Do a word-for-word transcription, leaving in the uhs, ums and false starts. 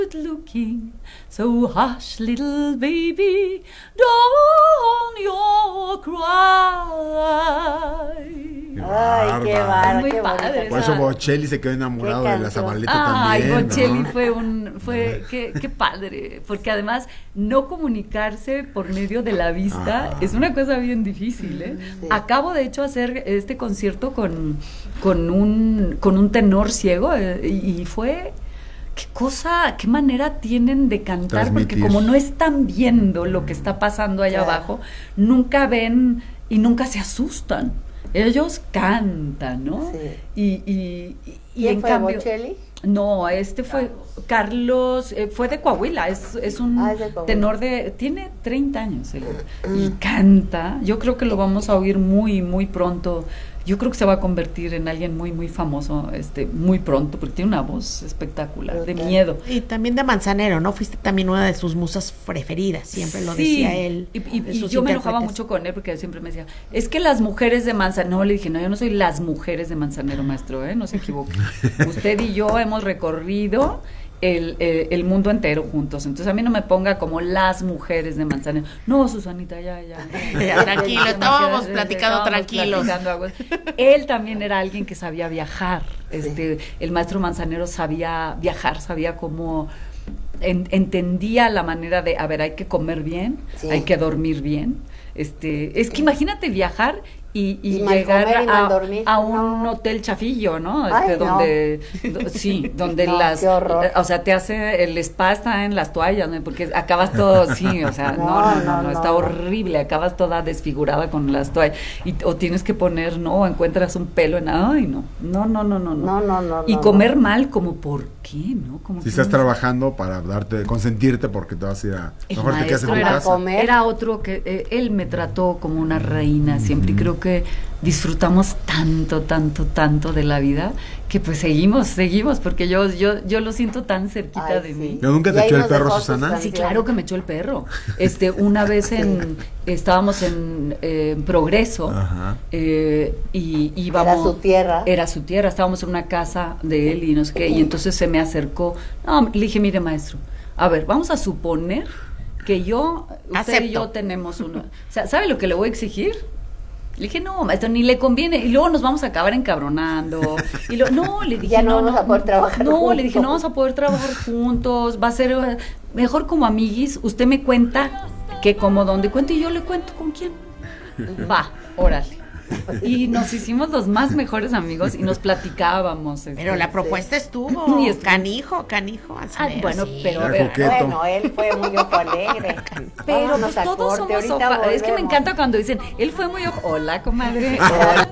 looking, so hush little baby, don't you cry. Ay, qué bárbaro, muy qué padre. Por eso Bocelli se quedó enamorado de la Zabaleta Ay, también. Bocelli ¿no? fue un, fue, qué, qué padre, porque además no comunicarse por medio de la vista ah. es una cosa bien difícil, ¿eh? Sí. Acabo de hecho hacer este concierto con, con un, con un tenor ciego eh, y fue... Qué cosa, qué manera tienen de cantar, Transmitir. porque como no están viendo lo que está pasando allá claro. abajo, nunca ven y nunca se asustan. Ellos cantan, ¿no? Sí. Y, y, y, y ¿Quién en fue, cambio, Bocelli? No, este fue Carlos, eh, fue de Coahuila, es, es un ah, es de tenor de, tiene treinta años él, y canta, yo creo que lo vamos a oír muy, muy pronto. Yo creo que se va a convertir en alguien muy, muy famoso, este, muy pronto, porque tiene una voz espectacular, okay. de miedo. Y también de Manzanero, ¿no? Fuiste también una de sus musas preferidas, siempre lo sí. decía él. Y, y, y yo me enojaba mucho con él, porque él siempre me decía, es que las mujeres de Manzanero, no, le dije, no, yo no soy las mujeres de Manzanero, maestro, ¿eh? No se equivoque. Usted y yo hemos recorrido El, el, el mundo entero juntos, entonces a mí no me ponga como las mujeres de Manzanero. No, Susanita, ya, ya. ya tranquilo, estábamos platicando estábamos tranquilos. Platicando Él también era alguien que sabía viajar. Este, sí. El maestro Manzanero sabía viajar, sabía cómo en, entendía la manera de, a ver, hay que comer bien, sí. hay que dormir bien. Este, es que imagínate viajar y, y, y llegar y a, dormir, a un no. hotel chafillo, ¿no? Ay, este, no. donde do, sí, donde no, las, qué horror. o sea, te hace el spa está en las toallas, ¿no? Porque acabas todo, sí, o sea, no, no, no, no, no está no. horrible, acabas toda desfigurada con las toallas y o tienes que poner, no, o encuentras un pelo en, ay, no, no, no, no, no, no, no, no y no, comer no. mal, como por qué, ¿no? Como si estás no. trabajando para darte, consentirte porque te vas a ir a, el mejor te quedas en tu era, casa. Comer. Era otro que eh, él me trató como una reina siempre, mm. y creo que disfrutamos tanto, tanto, tanto de la vida que pues seguimos, seguimos, porque yo yo yo lo siento tan cerquita Ay, de sí. mí. ¿Pero nunca te echó el perro, Susana? Sí, claro que me echó el perro. Este, una vez en, estábamos en eh, Progreso, eh, y íbamos... Era su tierra. Era su tierra, estábamos en una casa de él y no sé qué, y entonces se me acercó, no, le dije, mire maestro, a ver, vamos a suponer que yo, usted Acepto. y yo tenemos uno, o sea, ¿sabe lo que le voy a exigir? Le dije, no, maestro, ni le conviene, y luego nos vamos a acabar encabronando, y lo, no, le dije, ya no, no vamos no, a poder trabajar no, juntos. le dije, no vamos a poder trabajar juntos, va a ser mejor como amiguis, usted me cuenta que como dónde cuento, y yo le cuento con quién, va, órale. Y nos hicimos los más mejores amigos y nos platicábamos. Este, pero la propuesta estuvo, y es, canijo, canijo. Ah, bueno, sí. pero a ver, bueno, él fue muy ojo alegre. Pero pues todos somos ojo, es que me encanta cuando dicen, él fue muy ojo, hola comadre, hola.